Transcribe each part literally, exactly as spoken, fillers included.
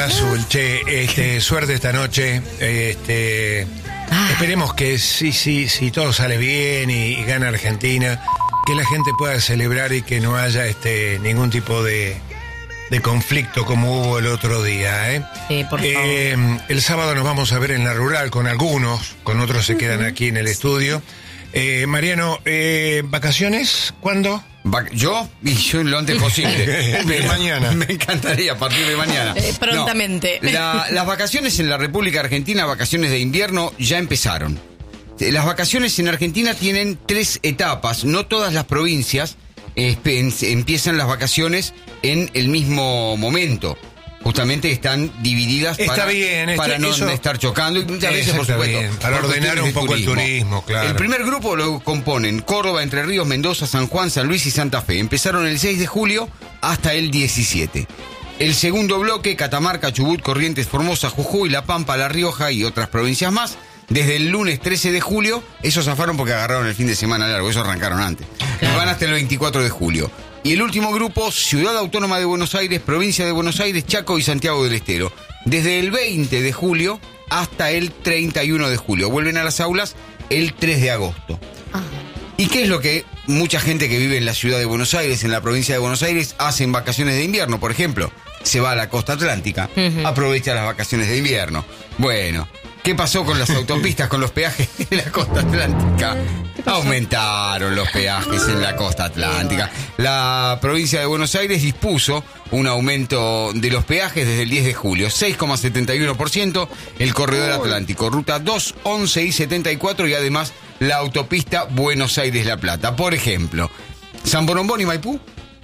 Azul, che, este, suerte esta noche. Este, ah. Esperemos que sí, sí, sí, todo sale bien y, y gana Argentina, que la gente pueda celebrar y que no haya este ningún tipo de, de conflicto como hubo el otro día, ¿eh? Sí, por favor. Eh, el sábado nos vamos a ver en la rural con algunos, con otros se quedan aquí en el estudio. Eh, Mariano, eh, ¿vacaciones? ¿Cuándo? Yo, y yo lo antes posible. De mañana. Me encantaría, a partir de mañana. Eh, prontamente. No, la, las vacaciones en la República Argentina, vacaciones de invierno, ya empezaron. Las vacaciones en Argentina tienen tres etapas. No todas las provincias eh, empiezan las vacaciones en el mismo momento. Justamente están divididas Está para, bien, para este, no eso, estar chocando y muchas veces, por supuesto, bien, para por ordenar un poco turismo. el turismo, claro. El primer grupo lo componen Córdoba, Entre Ríos, Mendoza, San Juan, San Luis y Santa Fe. Empezaron el seis de julio hasta el diecisiete. El segundo bloque, Catamarca, Chubut, Corrientes, Formosa, Jujuy, La Pampa, La Rioja y otras provincias más. Desde el lunes trece de julio, esos zafaron porque agarraron el fin de semana largo, esos arrancaron antes. Claro. Y van hasta el veinticuatro de julio. Y el último grupo, Ciudad Autónoma de Buenos Aires, Provincia de Buenos Aires, Chaco y Santiago del Estero. Desde el veinte de julio hasta el treinta y uno de julio. Vuelven a las aulas el tres de agosto. Ah. ¿Y qué es lo que mucha gente que vive en la Ciudad de Buenos Aires, en la Provincia de Buenos Aires, hace en vacaciones de invierno? Por ejemplo, se va a la costa atlántica, uh-huh. aprovecha las vacaciones de invierno. Bueno, ¿qué pasó con las autopistas, con los peajes de la costa atlántica? Aumentaron los peajes en la costa atlántica. La provincia de Buenos Aires dispuso un aumento de los peajes desde el diez de julio, seis coma setenta y uno por ciento, el corredor atlántico, ruta dos, once y setenta y cuatro, y además la autopista Buenos Aires-La Plata. Por ejemplo, San Borombón y Maipú,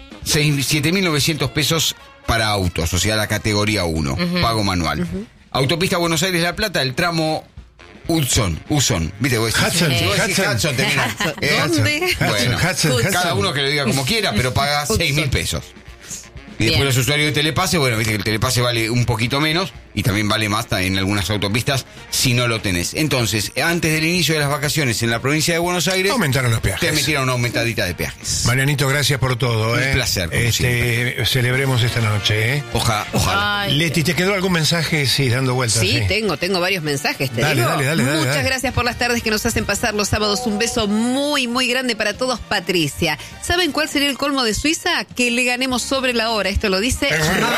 siete mil novecientos pesos para autos, o sea, la categoría uno, uh-huh. pago manual. Uh-huh. Autopista Buenos Aires-La Plata, el tramo Hudson, Hudson, ¿viste? Vos decís, Hudson, si vos decís Hudson. Hudson, termina. Eh, ¿Dónde? Bueno, Hudson, Hudson. cada uno que lo diga como quiera, pero paga seis mil pesos. Y después Bien. los usuarios de Telepase, bueno, viste que el Telepase vale un poquito menos y también vale más en algunas autopistas si no lo tenés. Entonces, antes del inicio de las vacaciones en la provincia de Buenos Aires, aumentaron los peajes. Te metieron una aumentadita de peajes. Marianito, gracias por todo. Un eh. placer. Como este, celebremos esta noche. ¿eh? Ojalá. ojalá. Ay, Leti, ¿te quedó algún mensaje? Sí, dando vueltas. Sí, sí. tengo, tengo varios mensajes, te dale, digo. Dale, dale, dale. Muchas dale. gracias por las tardes que nos hacen pasar los sábados. Un beso muy, muy grande para todos, Patricia. ¿Saben cuál sería el colmo de Suiza? Que le ganemos sobre la hora. Esto lo dice... Es verdad.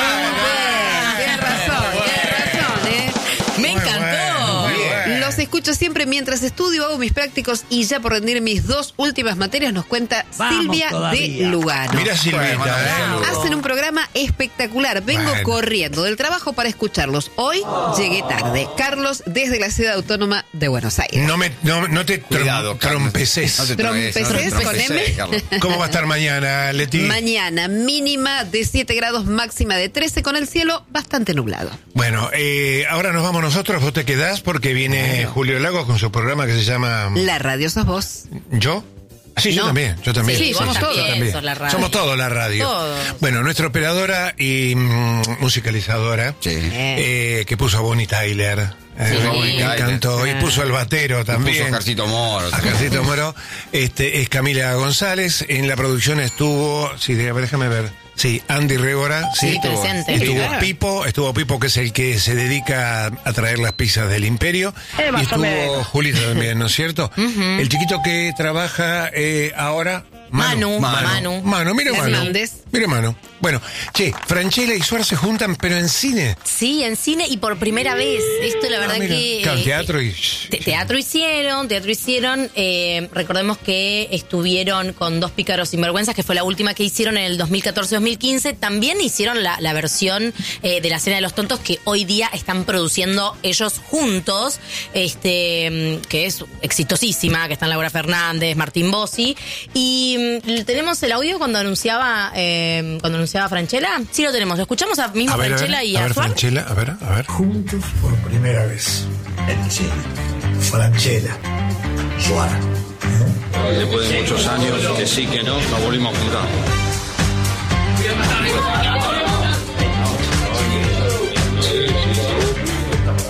Tienes razón, tienes razón, ¿eh? Me encantó. Muy bueno. Los escucho siempre mientras estudio, hago mis prácticos y ya por rendir mis dos últimas materias nos cuenta Vamos Silvia todavía. de Lugano. Mira, Silvita, ¿eh? Hacen un programa espectacular. Vengo Bueno. corriendo del trabajo para escucharlos. Hoy llegué tarde. Carlos, desde la Ciudad Autónoma de Buenos Aires. No, me, no, no te trom- Cuidado, Carlos. trompeces. No te Trompeces no te con trompeces, M. Carlos. ¿Cómo va a estar mañana, Leti? Mañana mínima de siete grados, máxima de trece, con el cielo bastante nublado. Bueno, eh, ahora nos vamos nosotros, vos te quedás porque viene Julio Lagos con su programa que se llama... La radio sos vos. ¿Yo? Sí, yo No. también, yo también. Sí, somos yo todos. también. Sos la radio. Somos todos la radio. Todos. Bueno, nuestra operadora y mm, musicalizadora, Sí. eh, que puso a Bonnie Tyler. Eh, Sí, me Bonnie Tyler. encantó. Y puso al batero también. Puso Carcito Moro. A Carcito Moro. Este, es Camila González. En la producción estuvo, sí, déjame ver. Sí, Andy Régora. Sí, Sí, estuvo, presente. estuvo Claro. Pipo, estuvo Pipo, que es el que se dedica a traer las pizzas del Imperio. Eh, más y o estuvo menos. Julito también, ¿no es cierto? El chiquito que trabaja eh, ahora... Manu, Manu. Manu, mira Manu. Hernández. Mira Manu. Bueno, che, Franchella y Suar se juntan, pero en cine. Sí, en cine y por primera vez. Esto la verdad Ah, mira. que... Claro, eh, teatro y... Te- teatro hicieron, teatro hicieron. Eh, recordemos que estuvieron con Dos Pícaros Sinvergüenzas, que fue la última que hicieron en el dos mil catorce dos mil quince. También hicieron la, la versión eh, de La Cena de los Tontos, que hoy día están produciendo ellos juntos, este que es exitosísima, que están Laura Fernández, Martín Bossi. Y mm, tenemos el audio cuando anunciaba eh, cuando anunciaba Franchella. Sí lo tenemos, lo escuchamos a mismo A ver, a Franchella ver, y a a, ver, Suar. Franchella, a ver, a ver. Juntos por primera vez en cine. Franchella, Suar. Después de muchos años, que sí, que no, nos volvimos a juntar.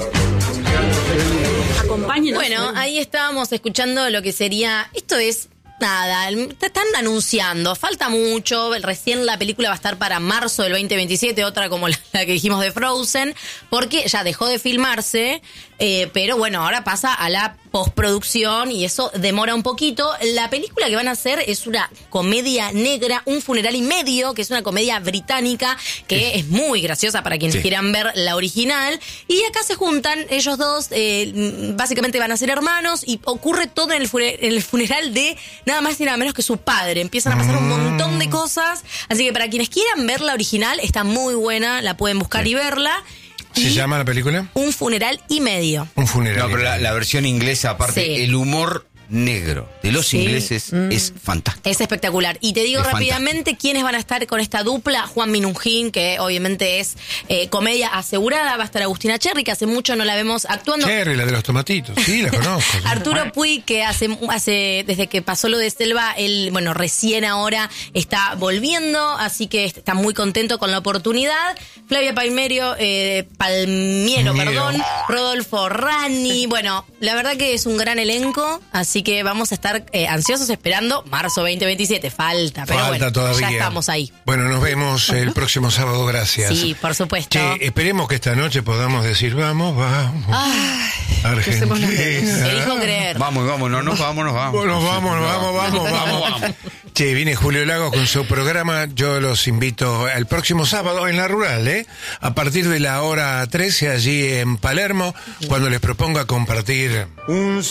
Bueno, ahí estábamos escuchando lo que sería... Esto es nada, te están anunciando, falta mucho, recién la película va a estar para marzo del veinte veintisiete, otra como la, la que dijimos de Frozen, porque ya dejó de filmarse, eh, pero bueno, ahora pasa a la postproducción y eso demora un poquito. La película que van a hacer es una comedia negra, Un funeral y medio, que es una comedia británica que es, es muy graciosa para quienes sí. quieran ver la original, y acá se juntan ellos dos, eh, básicamente van a ser hermanos y ocurre todo en el, funer- en el funeral de nada más y nada menos que su padre. Empiezan a pasar un montón de cosas, así que para quienes quieran ver la original está muy buena, la pueden buscar sí. y verla. ¿Se y llama la película? Un funeral y medio. Un funeral. No, pero la, la versión inglesa, aparte, sí. el humor negro de los sí. ingleses mm. es fantástico. Es espectacular. Y te digo es rápidamente fantástico. quiénes van a estar con esta dupla. Juan Minujín, que obviamente es eh, comedia asegurada. Va a estar Agustina Cherry, que hace mucho no la vemos actuando. Cherry, la de los tomatitos. Sí, la conozco. Arturo Puig, que hace, hace desde que pasó lo de Selva, él, bueno, recién ahora está volviendo, así que está muy contento con la oportunidad. Flavia Palmerio, eh, Palmiero, Miedo. perdón. Rodolfo Rani. Bueno, la verdad que es un gran elenco, así Así que vamos a estar eh, ansiosos esperando marzo veinte veintisiete. Falta, pero Falta bueno, todavía. ya estamos ahí. Bueno, nos vemos el próximo sábado, gracias. Sí, por supuesto. Che, esperemos que esta noche podamos decir, vamos, vamos. Ay, Argentina. Elijo creer. Vamos, vamos, no nos vamos, nos vamos. Bueno, vamos, vamos, vamos, vamos, vamos. Che, viene Julio Lagos con su programa. Yo los invito al próximo sábado en La Rural, ¿eh? A partir de la hora trece allí en Palermo, cuando les proponga compartir un